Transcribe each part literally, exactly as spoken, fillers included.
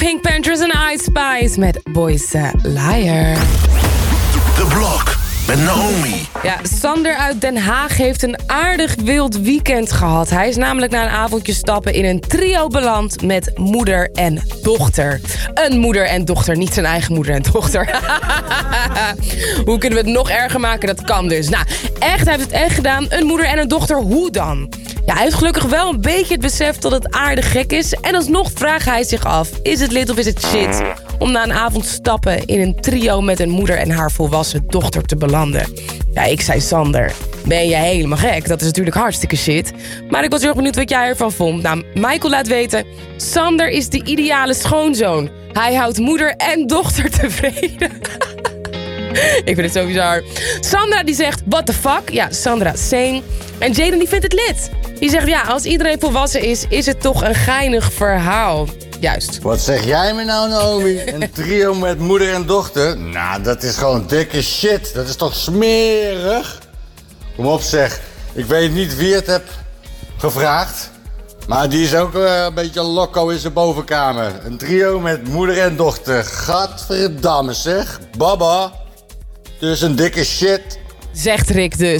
Pink Panthers en Ice Spice met Boys uh, Liar. De Blok met Naomi. Ja, Sander uit Den Haag heeft een aardig wild weekend gehad. Hij is namelijk na een avondje stappen in een trio beland met moeder en dochter. Een moeder en dochter, niet zijn eigen moeder en dochter. Hoe kunnen we het nog erger maken? Dat kan dus. Nou, echt, hij heeft het echt gedaan. Een moeder en een dochter, hoe dan? Ja, hij heeft gelukkig wel een beetje het besef dat het aardig gek is. En alsnog vraagt hij zich af, is het lit of is het shit om na een avond stappen in een trio met een moeder en haar volwassen dochter te belanden? Ja, ik zei Sander, ben je helemaal gek? Dat is natuurlijk hartstikke shit. Maar ik was heel erg benieuwd wat jij ervan vond. Nou, Michael laat weten, Sander is de ideale schoonzoon. Hij houdt moeder en dochter tevreden. Ik vind het zo bizar. Sandra die zegt, what the fuck? Ja, Sandra, same. En Jaden die vindt het lit. Die zegt, ja, als iedereen volwassen is, is het toch een geinig verhaal. Juist. Wat zeg jij me nou, Naomi? Een trio met moeder en dochter? Nou, dat is gewoon dikke shit. Dat is toch smerig? Kom op zeg. Ik weet niet wie het heeft gevraagd. Maar die is ook uh, een beetje loco in zijn bovenkamer. Een trio met moeder en dochter. Gadverdamme zeg. Baba. Dus een dikke shit. Zegt Rick dus.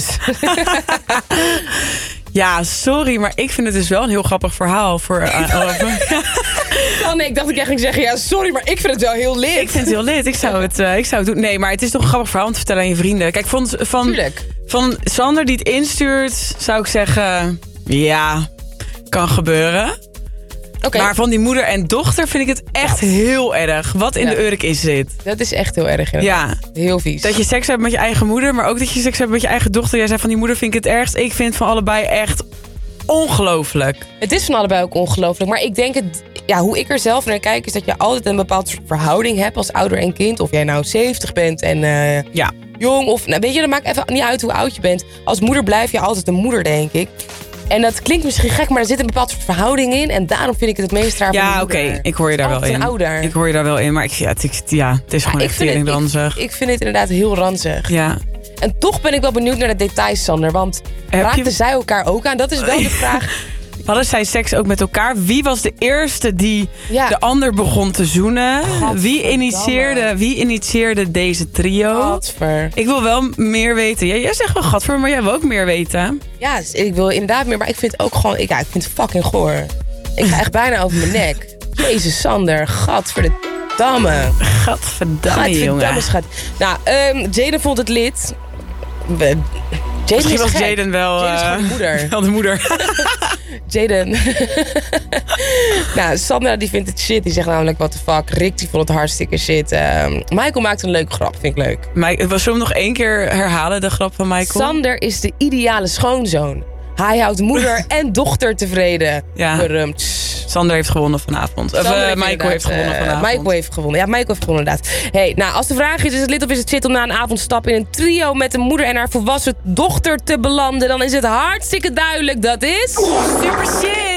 Ja, sorry, maar ik vind het dus wel een heel grappig verhaal. Voor, uh, oh nee, ik dacht ik echt ging zeggen, ja, sorry, maar ik vind het wel heel lit. Ik vind het heel lit, ik zou het, uh, ik zou het doen. Nee, maar het is toch een grappig verhaal om te vertellen aan je vrienden. Kijk, van, van, van Sander die het instuurt, zou ik zeggen, ja, kan gebeuren. Okay. Maar van die moeder en dochter vind ik het echt ja. heel erg. Wat in ja. de urk is dit. Dat is echt heel erg. Ja. Heel vies. Dat je seks hebt met je eigen moeder, maar ook dat je seks hebt met je eigen dochter. Jij zei van die moeder vind ik het ergst. Ik vind van allebei echt ongelooflijk. Het is van allebei ook ongelooflijk. Maar ik denk, het, ja, hoe ik er zelf naar kijk, is dat je altijd een bepaald soort verhouding hebt als ouder en kind. Of jij nou zeventig bent en uh, ja. jong. Of, nou, weet je, dat maakt even niet uit hoe oud je bent. Als moeder blijf je altijd een moeder, denk ik. En dat klinkt misschien gek, maar er zit een bepaald soort verhouding in. En daarom vind ik het het meest raar. Ja, oké. Okay. Ik hoor je daar wel in. Ouder. Ik hoor je daar wel in. Maar ik, ja, het, ja, het is gewoon echt tering ranzig. Ik, ik vind het inderdaad heel ranzig. Ja. En toch ben ik wel benieuwd naar de details, Sander. Want Heb raakten je... zij elkaar ook aan? Dat is wel de vraag. Hadden zij seks ook met elkaar? Wie was de eerste die ja. de ander begon te zoenen? Wie initieerde, wie initieerde deze trio? Gadver. Ik wil wel meer weten. Ja, jij zegt wel gadver, maar jij wil ook meer weten. Ja, ik wil inderdaad meer. Maar ik vind het ook gewoon... Ik, ja, ik vind het fucking goor. Ik ga echt bijna over mijn nek. Jezus, Sander. Gadverdamme. Gadverdamme, jongen. Schat. Nou, um, Jaden vond het lid. We, Jaden Misschien was Jaden wel, Jaden is de moeder. wel de moeder. Jaden. Nou, Sandra die vindt het shit. Die zegt namelijk, what the fuck. Rick die vond het hartstikke shit. Uh, Michael maakt een leuke grap, vind ik leuk. Mike, zullen we hem nog één keer herhalen, de grap van Michael? Sander is de ideale schoonzoon. Hij houdt moeder en dochter tevreden. Ja. Verumd. Sander heeft gewonnen vanavond. Of uh, Michael heeft gewonnen vanavond. Uh, Michael heeft gewonnen. Ja, Michael heeft gewonnen inderdaad. Hey, nou, als de vraag is, is het lit of is het shit om na een avond stappen in een trio met een moeder en haar volwassen dochter te belanden, dan is het hartstikke duidelijk dat is... super shit!